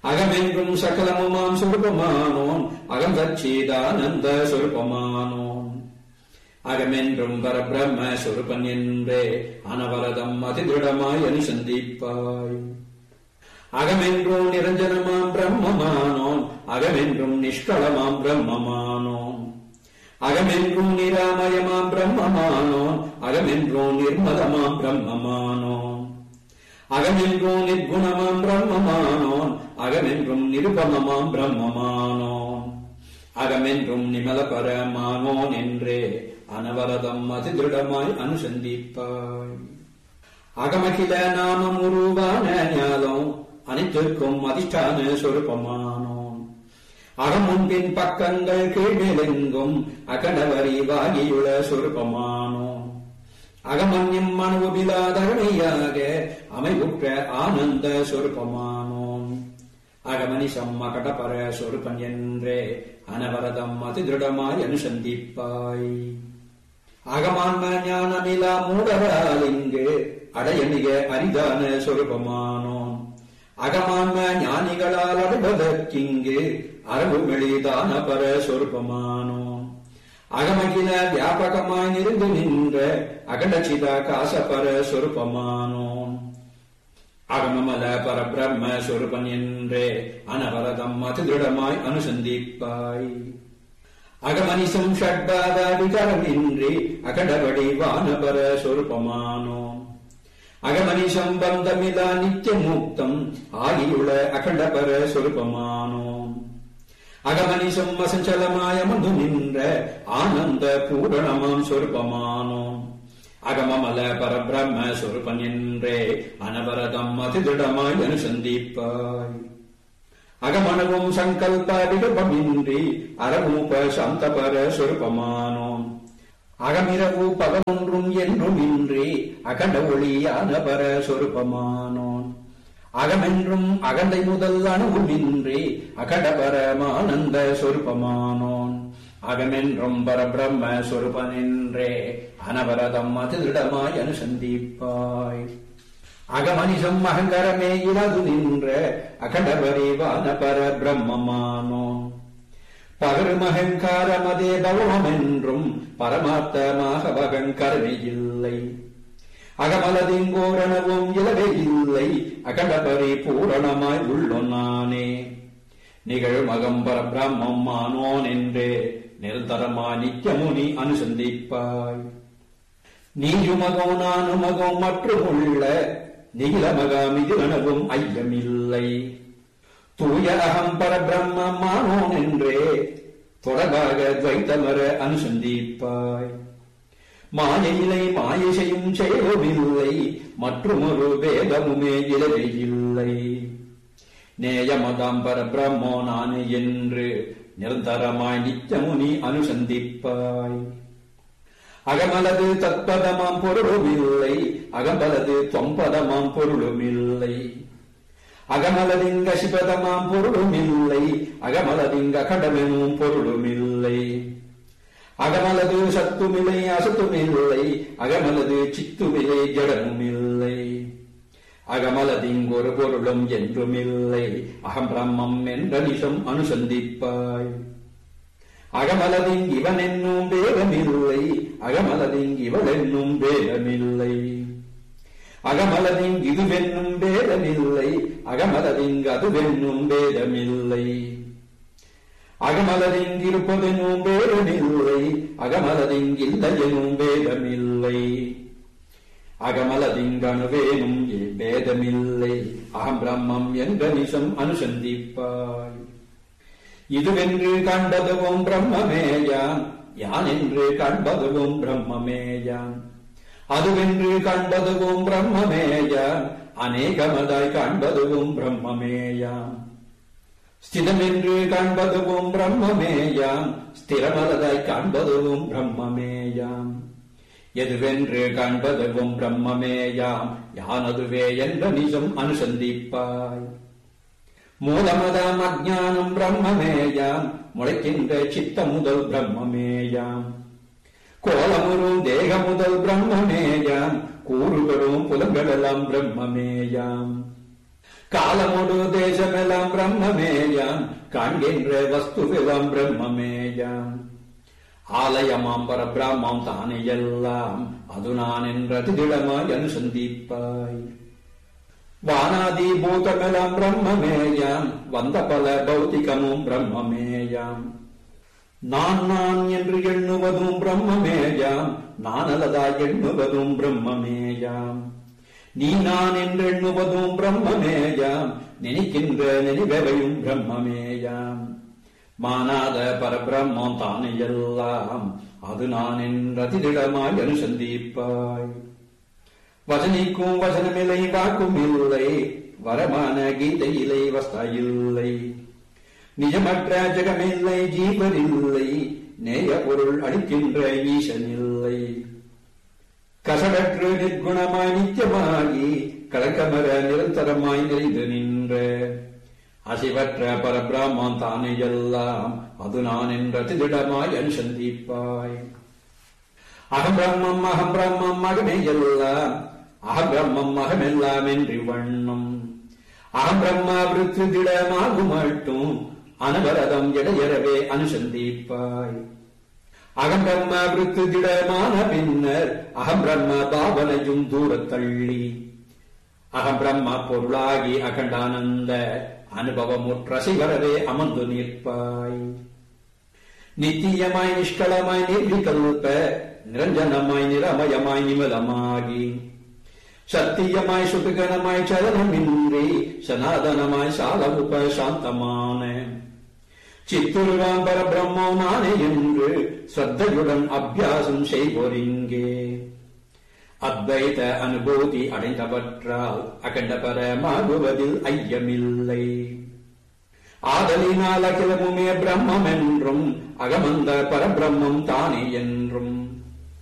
அகமென்றும் சகலமுமாம் சொருபமானோன் அகம் சச்சிதானந்த சொருபமானோன் அகமென்றும் பரபிரம்ம சொருபன் என்றே அனவரதம் அதிதிருடமாய் அனுசந்திப்பாய். அகமென்றும் நிரஞ்சனமாம் பிரம்மமானோன் அகமென்றும் நிஷ்களமாம் பிரம்மமானோன் அகமென்றும் நிராமயமாம் பிரம்மமானோன் அகமென்றும் நிர்மலமாம் பிரம்மமானோன் அகமென்றும் நிர்குணமாம் பிரம்மமானோன் அகமென்றும் நிருபமமாம் பிரம்மமானோன் அகமென்றும் நிமல பரமானோன் என்றே அனவரதம் அதிதிருடமாய் அனுசந்திப்பாய். அகமகில நாமம் உருவான ஞானம் அனைத்திற்கும் அதிஷ்டான சொருபமானோன் அகம் முன்பின் பக்கங்கள் கீழ்மேலெங்கும் அகண்டவரிவாகியுள்ள சொருபமானோன் அகமன்யம் மனுவிலாதகமையாக அமைவுற்ற ஆனந்த சொருபமானோன் அகமனிசம் அகடபர சொருபன் என்றே அனவரதம் அதிதிருடமாய் அனுசந்திப்பாய். அகமான்ம ஞானமிலா மூடரால் இங்கு அடைய மிக அரிதான சொருபமானோன் அகமான்ம ஞானிகளால் அடைவதற்கிங்கு அரபு மெளிதான பர சொருபமானோன் அகமகில வியாபகமாய் நிருந்து நின்ற அகண்டசித காசபர சொருபமானோன் அகமமல பரபிரம்ம சொருபன் என்றே அனவரதம் அதிதிருடமாய் அனுசந்திப்பாய். அகமனிசம் ஷட்பாத விகாரமின்றி அகண்டபடி வானபர சொருபமானோன் அகமனிசம் பந்தமிலா நித்திய முக்தம் ஆகியுள்ள அகண்டபர சொருபமானோன் அகமனிசம் அசஞ்சலமாய மது நின்ற ஆனந்த பூரணமாம் சொருபமானோன் அகமமல பரபிரம்ம சொருபன் என்றே அனவரதம் அதிதிருடமாய் அனுசந்திப்பாய். அகமனவும் சங்கல்ப விடுபமின்றி அரூப சாந்தபர சொருபமானோன் அகமிரவு பகமொன்றும் என்றும் இன்றி அகண்ட ஒளியான பர சொருபமானோன் அகமென்றும் அகண்டை முதல் அணுவுமின்றி அகண்டபரமானந்த சொருபமானோன் அகமென்றும் பரபிரம்ம சொருபன் என்றே அனவரதம் அதிதிருடமாய் அனுசந்திப்பாய். அகமனிசம் அகங்கரமே இலது நின்ற அகண்டபரிவான பர பிரம்மமானோன் பகரும் அகங்காரமதே பவமென்றும் பரமார்த்தமாக அகங்கரமே இல்லை அகமலதிங்கோரணவும் இலவே இல்லை அகண்டபரி பூரணமாய் உள்ளொன்னானே நிகழும் அகம்பர பிரம்மம் ஆனோன் என்றே நிரந்தரமா நித்தியமுனி அனுசந்திப்பாய். நீயுமகம் நானுமகம் மற்றும் உள்ள நிகிலமகமிதிலனவும் ஐயமில்லை தூய அகம் பரபிரம்மமானோன் என்றே தொடர்பாக துவைத்தமர அனுசந்திப்பாய். மாயையிலை மாயை செய்யும் செயலுமில்லை மற்றுமொரு வேதமுமே இலவே இல்லை நேயமதாம் பரபிரம்மோ நானே என்று நிரந்தரமாய் நித்தியமுனி அனுசந்திப்பாய். அகமலது தத்பதமாம் பொருளுமில்லை அகமலது தொம்பதமாம் பொருளுமில்லை அகமலதிங்க சிபதமாம் பொருளுமில்லை அகமலதிங்க கடமெனும் பொருளுமில்லை அகமலது சத்துமில்லை அசத்துமில்லை அகமலது சித்துமில்லை ஜடமுமில்லை அகமலதிங்கொரு பொருளும் என்றுமில்லை அகம் பிரம்மம் என்ற நிஷம் அனுசந்திப்பாய். அகமலதிங் இவன் என்னும் வேதமில்லை அகமலதிங் இவள் என்னும் வேதமில்லை அகமலதிங் இதுவென்னும் வேதமில்லை அகமலதிங் அதுவென்னும் வேதமில்லை அகமலதிங் இருப்பதென்னும் வேதமில்லை அகமலதிங் இல்லை எனும் வேதமில்லை அகமலதிங் அணுவேனும் வேதமில்லை அகம் பிரம்மம் என்ற நிஷம் அனுசந்திப்பாய். இதுவென்று காண்பதுவும் பிரம்மமேயான் யான் என்று காண்பதுவும் பிரம்மமேயான் அதுவென்று காண்பதுவும் பிரம்மமேயான் அநேகமதாய் காண்பதுவும் பிரம்மமேயான் ஸ்திதமென்று காண்பதுவும் பிரம்மமேயான் ஸ்திரமலதாய் காண்பதுவும் பிரம்மமேயான் எதுவென்று காண்பதுவும் பிரம்மமேயாம் யானதுவே என்ற நிஜம் அனுசந்திப்பாய். மூலமதாம் அஜ்ஞானம் பிரம்மமேயாம் முளைக்கின்ற சித்த முதல் பிரம்மமேயாம் கோலமுறும் தேக முதல் பிரம்மமேயாம் கூறுகளும் புலங்களெல்லாம் பிரம்மமேயாம் காலமொடு தேசமெல்லாம் பூதமெல்லாம் பிரம்மமேயாம், காண்கின்ற வஸ்துவெல்லாம் பிரம்மமேயாம். ஆலயமாம் பரபிரம்மம் தானே எல்லாம், அது நான் என்ற திடமாய் அனுசந்திப்பாய். வானாதி பூதமெல்லாம் பிரம்மமேயாம், வந்த பல பௌத்திகமும் பிரம்மமேயாம். நான் நான் என்று எண்ணுவதும் பிரம்மமேயாம், நான் அல்லதாய் எண்ணுவதும் பிரம்மமேயாம். நீ நான் என்று எண்ணுவதும் பிரம்மமேயாம், நினைக்கின்ற நினைவையும் பிரம்மமேயாம். மானாத பரபிரம்மம் தானே எல்லாம், அது நான் என்ற திடமாய் அனுசந்திப்பாய். வசனிக்கும் வசனமில்லை, வாக்கும் இல்லை, வரமான கீதையிலை வஸ்தா இல்லை. நிஜமற்ற ஜெகமில்லை, ஜீவனில்லை, நேய பொருள் அளிக்கின்ற ஈசனில்லை. கசடற்று நிர்குணமாய் நித்தியமாகி, கலக்கமர நிரந்தரமாய் நிறைந்து நின்ற அசிவற்ற பரபிரம்மம் தானே எல்லாம், அது நான் என்ற திடமாய் அனுசந்திப்பாய். அகம் பிரம்மம் அகம் பிரம்மம் அகமே எல்லாம், அகம் பிரம்மம் அகமெல்லாம் என்று வண்ணம். அகம் பிரம்மா விருத்து திடமாகும் மட்டும், அனவரதம் எடையறவே அனுசந்திப்பாய். அகம் பிரம்ம விருத்து திடமான பின்னர், அகம் பிரம்ம பாவனையும் தூரத்தள்ளி, அகம் பிரம்ம பொருளாகி அகண்டானந்த அனுபவமுற்ற சிவரவே அமர்ந்து நிற்பாய். நித்தியமாய் நிஷ்கலமாய் நிர்விகல்ப நிரஞ்சனமாய் நிரமயமாய் நிமலமாகி, சத்தியமாய் சுககனமாய் சலனமின்றி சனாதனமாய் சாலமுப சாந்தமான சித்துருவான் பரபிரம்மம் நானே என்று ஸ்ரத்தையுடன் அபியாசம் செய்வோரிங்கே. அத்வைத அனுபூதி அடைந்தவற்றால் அகண்ட பரமாகுவதில் ஐயமில்லை. ஆதலினால் அகிலமுமே பிரம்மம் என்றும், அகமந்த பரபிரம்மம் தானே என்றும்